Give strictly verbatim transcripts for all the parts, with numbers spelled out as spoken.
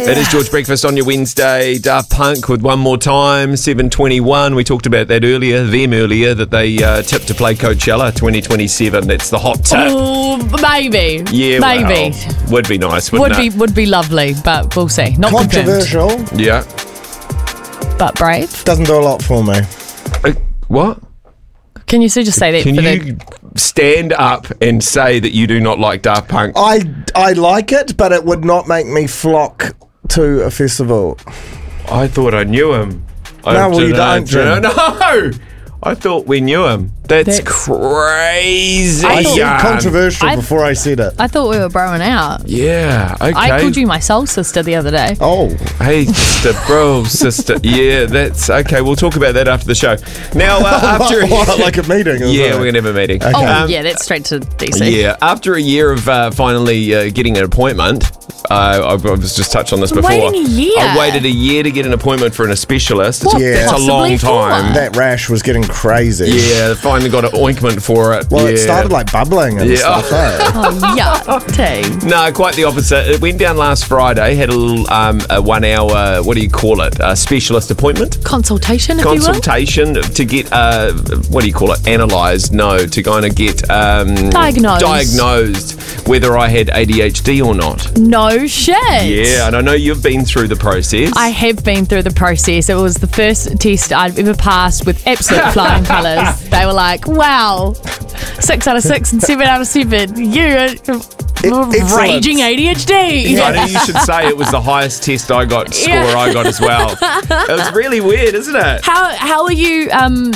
It is George Breakfast on your Wednesday. Daft Punk with One More Time, seven twenty-one. We talked about that earlier, them earlier, that they uh, tipped to play Coachella twenty twenty-seven. That's the hot tip. Oh, maybe. Yeah, maybe. Well, would be nice, wouldn't Would it? be would be lovely, but we'll see. Not Controversial. confirmed, Yeah. but brave. Doesn't do a lot for me. Uh, what? Can you so just say that Can for you the... stand up and say that you do not like Daft Punk? I, I like it, but it would not make me flock to a festival. I thought I knew him. I No, well, you dunno, don't, Jim. No! I thought we knew him. That's, That's- crazy. I thought- said Jan. controversial I- before I said it. I thought we were broing out. Yeah, okay. I called you my soul sister the other day. Oh, Hey, sister, bro, sister. Yeah, that's okay. We'll talk about that after the show. Now, uh, after what, like a meeting? or yeah, something? we're gonna have a meeting. Okay. Oh, Um, yeah, that's straight to D C. Yeah, after a year of uh, finally uh, getting an appointment, uh, I, I was just touched on this before. Waiting a year? I waited a year to get an appointment for an specialist. It's, What Yeah. it's a possibly long for? time. That rash was getting crazy. Yeah, they finally got an ointment for it. Well, yeah. it started like bubbling and Yeah. stuff. eh? Oh, yeah. Tea. No, quite the opposite. It went down last Friday. Had a little um, a one hour. What do you call it? A specialist appointment. Consultation, if Consultation to get uh, what do you call it? Analysed? No, to kind of get um, Diagnosed. diagnosed whether I had A D H D or not. you will. No shit. Yeah, and I know you've been through the process. I have been through the process. It was the first test I've ever passed with absolute flying colours. They were like, wow, six out of six and seven out of seven. You are excellent. raging A D H D. I know you should say it was the highest test I got, score Yeah. I got as well. It was really weird, isn't it? How, how are you... Um,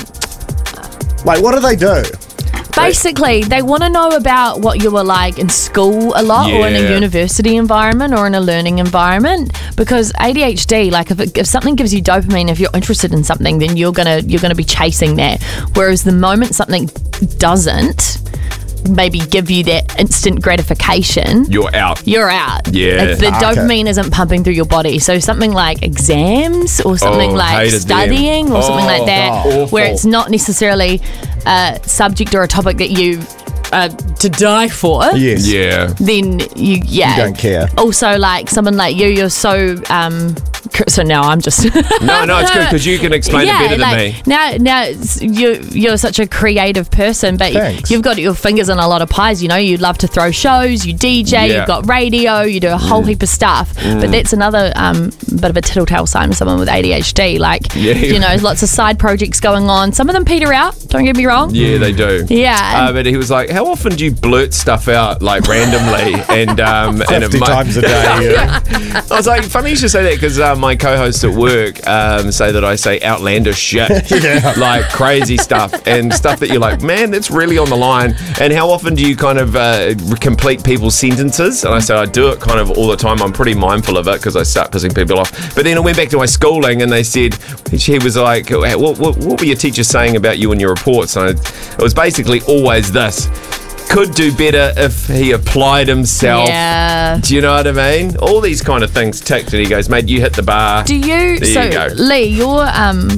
Like, what do they do? Basically, they want to know about what you were like in school a lot, or in a Yeah. university environment, or in a learning environment. Because A D H D, like if, it, if something gives you dopamine, if you're interested in something, then you're gonna you're gonna be chasing that. Whereas the moment something doesn't, maybe give you that instant gratification, You're out. you're out. Yeah. Like, the Ah, okay. dopamine isn't pumping through your body. So something like exams, or something Oh, like hated them. studying, or something Oh, like that, awful. where it's not necessarily a subject or a topic that you uh, to die for. Yes. Yeah. Then you, yeah, You don't care. Also, like someone like you, you're so. Um, cr- so now I'm just. No, no, it's good because you can explain yeah, it better than like, me. Now, now it's- you you're such a creative person, but Thanks. you've got your fingers in a lot of pies. You know, you love to throw shows, you D J, Yeah. you've got radio, you do a whole heap of stuff. But that's another um, bit of a tittle-tale sign of someone with A D H D. Like, Yeah. you know, lots of side projects going on. Some of them peter out. Don't get me wrong. Yeah, they do. Yeah. Uh, but he was like, how often do you blurt stuff out, like, randomly? and um, and it fifty might- times a day. Yeah. I was like, funny you should say that because uh, my co-hosts at work um, say that I say outlandish shit, Yeah. like crazy stuff and stuff that you're like, man, that's really on the line. And how often do you kind of uh, complete people's sentences? And I said I do it kind of all the time. I'm pretty mindful of it because I start pissing people off. But then I went back to my schooling and they said, she was like, what, what, what were your teachers saying about you in your reports? And I, it was basically always this. Could do better if he applied himself. Yeah. Do you know what I mean? All these kind of things ticked, and he goes, mate, you hit the bar. Do you? There so, you go. Lee, you're um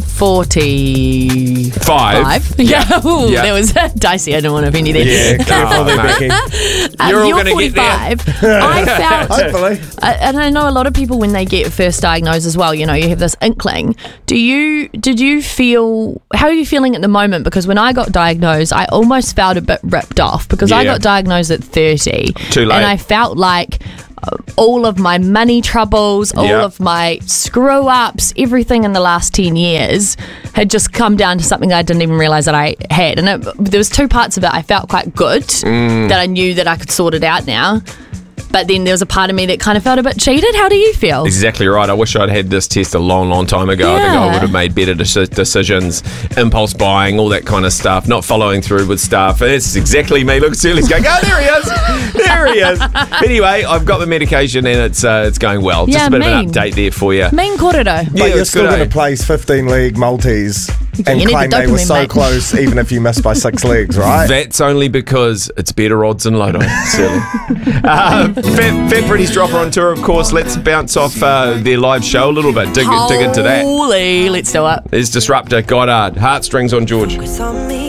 forty-five. Five. Yeah. Ooh, Yeah. that was dicey. I don't want to offend you there. Yeah, careful Oh, there, mate. Becky. Um, You're all you're gonna get there. forty-five. I felt, Hopefully. I- and I know a lot of people when they get first diagnosed as well. You know, you have this inkling. Do you? Did you feel? How are you feeling at the moment? Because when I got diagnosed, I almost felt a bit ripped off because I Yeah. got diagnosed at thirty. Too late. And I felt like uh, all of my money troubles, all Yeah. of my screw ups, everything in the last ten years had just come down to something I didn't even realize that I had. And it, there was two parts of it. I felt quite good Mm. that I knew that I could sort it out now. But then there was a part of me that kind of felt a bit cheated. How do you feel? Exactly right. I wish I'd had this test a long, long time ago. I think I Yeah. would have made better deci- decisions, impulse buying, all that kind of stuff, not following through with stuff. And this is exactly me. Look, Shirley's going, oh, there he is. There he is. Anyway, I've got the medication and it's uh, it's going well. Just Yeah, a bit of mean. an update there for you. Mean korero. Yeah, But you're it's still good, going eh? to place fifteen league multis and You need claim the they were dopamine, so mate. close even if you missed by six legs, right? That's only because it's better odds than Lotto, silly. uh, Fat, Fat Pretty's Dropper on tour, of course. Let's bounce off uh, their live show a little bit. Dig, dig into that. Holy, let's do it. There's Disruptor, Goddard, Heartstrings on George. It's on me.